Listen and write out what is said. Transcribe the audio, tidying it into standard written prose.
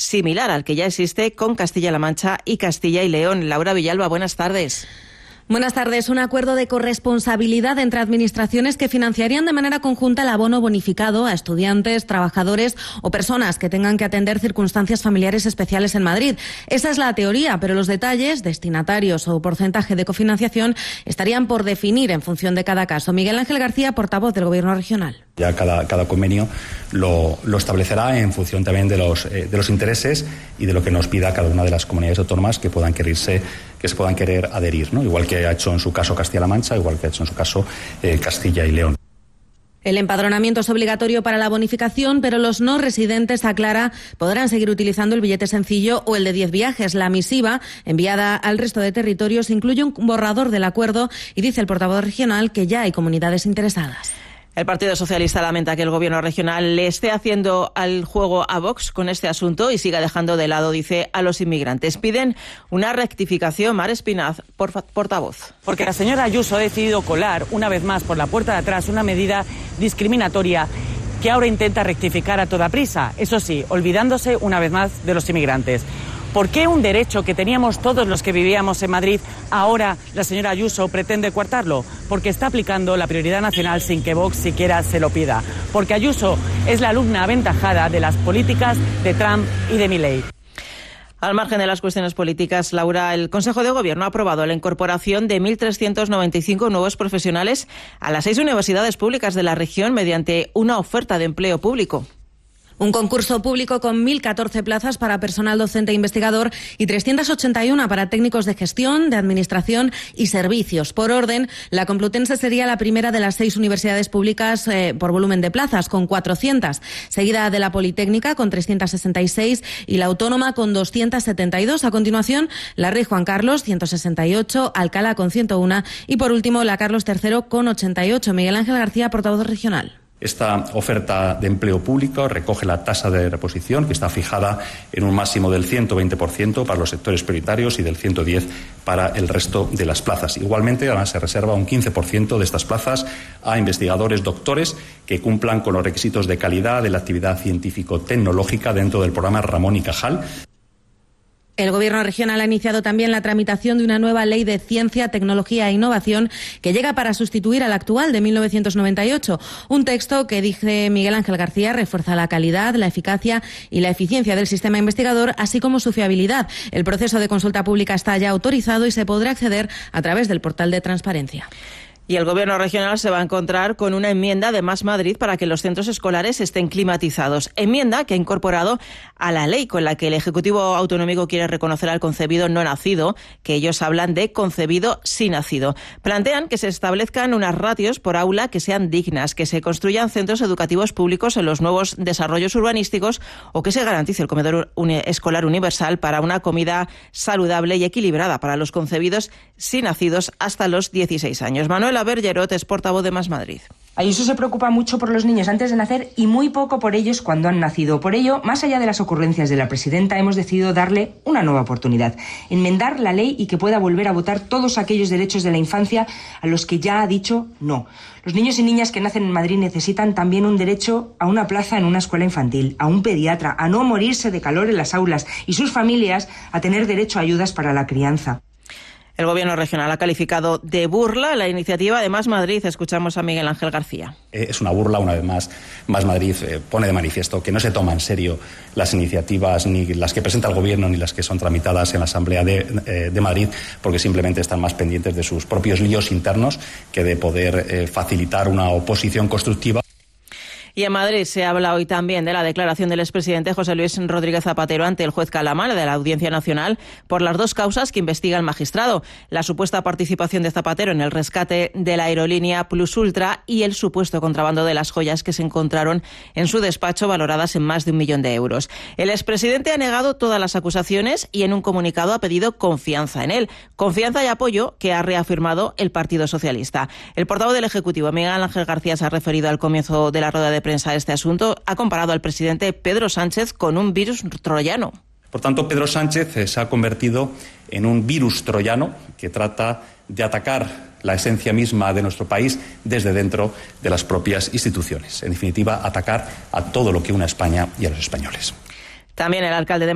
similar al que ya existe con Castilla-La Mancha y Castilla y León. Laura Villalba, buenas tardes. Buenas tardes. Un acuerdo de corresponsabilidad entre administraciones que financiarían de manera conjunta el abono bonificado a estudiantes, trabajadores o personas que tengan que atender circunstancias familiares especiales en Madrid. Esa es la teoría, pero los detalles, destinatarios o porcentaje de cofinanciación, estarían por definir en función de cada caso. Miguel Ángel García, portavoz del Gobierno regional. Ya cada convenio lo establecerá en función también de los intereses y de lo que nos pida cada una de las comunidades autónomas que se puedan querer adherir, ¿no? Igual que ha hecho en su caso Castilla-La Mancha, igual que ha hecho en su caso Castilla y León. El empadronamiento es obligatorio para la bonificación, pero los no residentes, aclara, podrán seguir utilizando el billete sencillo o el de 10 viajes. La misiva, enviada al resto de territorios, incluye un borrador del acuerdo y dice el portavoz regional que ya hay comunidades interesadas. El Partido Socialista lamenta que el Gobierno regional le esté haciendo al juego a Vox con este asunto y siga dejando de lado, dice, a los inmigrantes. Piden una rectificación. Mar Espinaz, portavoz. Porque la señora Ayuso ha decidido colar una vez más por la puerta de atrás una medida discriminatoria que ahora intenta rectificar a toda prisa. Eso sí, olvidándose una vez más de los inmigrantes. ¿Por qué un derecho que teníamos todos los que vivíamos en Madrid, ahora la señora Ayuso pretende coartarlo? Porque está aplicando la prioridad nacional sin que Vox siquiera se lo pida. Porque Ayuso es la alumna aventajada de las políticas de Trump y de Milei. Al margen de las cuestiones políticas, Laura, el Consejo de Gobierno ha aprobado la incorporación de 1.395 nuevos profesionales a las 6 universidades públicas de la región mediante una oferta de empleo público. Un concurso público con 1.014 plazas para personal docente e investigador y 381 para técnicos de gestión, de administración y servicios. Por orden, la Complutense sería la primera de las 6 universidades públicas por volumen de plazas, con 400, seguida de la Politécnica con 366 y la Autónoma con 272. A continuación, la Rey Juan Carlos, 168, Alcalá con 101 y por último la Carlos III con 88. Miguel Ángel García, portavoz regional. Esta oferta de empleo público recoge la tasa de reposición, que está fijada en un máximo del 120% para los sectores prioritarios y del 110% para el resto de las plazas. Igualmente, además, se reserva un 15% de estas plazas a investigadores doctores que cumplan con los requisitos de calidad de la actividad científico-tecnológica dentro del programa Ramón y Cajal. El Gobierno regional ha iniciado también la tramitación de una nueva ley de ciencia, tecnología e innovación que llega para sustituir a la actual de 1998. Un texto que, dice Miguel Ángel García, refuerza la calidad, la eficacia y la eficiencia del sistema investigador, así como su fiabilidad. El proceso de consulta pública está ya autorizado y se podrá acceder a través del portal de transparencia. Y el Gobierno regional se va a encontrar con una enmienda de Más Madrid para que los centros escolares estén climatizados. Enmienda que ha incorporado a la ley con la que el Ejecutivo Autonómico quiere reconocer al concebido no nacido, que ellos hablan de concebido sí nacido. Plantean que se establezcan unas ratios por aula que sean dignas, que se construyan centros educativos públicos en los nuevos desarrollos urbanísticos o que se garantice el comedor escolar universal para una comida saludable y equilibrada para los concebidos sí nacidos hasta los 16 años. Manuel Bergerot es portavoz de Más Madrid. Ayuso se preocupa mucho por los niños antes de nacer y muy poco por ellos cuando han nacido. Por ello, más allá de las ocurrencias de la presidenta, hemos decidido darle una nueva oportunidad. Enmendar la ley y que pueda volver a votar todos aquellos derechos de la infancia a los que ya ha dicho no. Los niños y niñas que nacen en Madrid necesitan también un derecho a una plaza en una escuela infantil, a un pediatra, a no morirse de calor en las aulas y sus familias a tener derecho a ayudas para la crianza. El Gobierno regional ha calificado de burla la iniciativa de Más Madrid. Escuchamos a Miguel Ángel García. Es una burla, una vez más. Más Madrid pone de manifiesto que no se toma en serio las iniciativas, ni las que presenta el Gobierno, ni las que son tramitadas en la Asamblea de Madrid, porque simplemente están más pendientes de sus propios líos internos que de poder facilitar una oposición constructiva. Y en Madrid se habla hoy también de la declaración del expresidente José Luis Rodríguez Zapatero ante el juez Calamar de la Audiencia Nacional por las 2 causas que investiga el magistrado: la supuesta participación de Zapatero en el rescate de la aerolínea Plus Ultra y el supuesto contrabando de las joyas que se encontraron en su despacho valoradas en más de 1 millón de euros. El expresidente ha negado todas las acusaciones y en un comunicado ha pedido confianza en él, confianza y apoyo que ha reafirmado el Partido Socialista. El portavoz del Ejecutivo, Miguel Ángel García, se ha referido al comienzo de la rueda de prensa a este asunto. Ha comparado al presidente Pedro Sánchez con un virus troyano. Por tanto, Pedro Sánchez se ha convertido en un virus troyano que trata de atacar la esencia misma de nuestro país desde dentro de las propias instituciones. En definitiva, atacar a todo lo que une a España y a los españoles. También el alcalde de